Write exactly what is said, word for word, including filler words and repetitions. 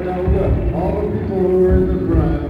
now look, all the people who are in the front,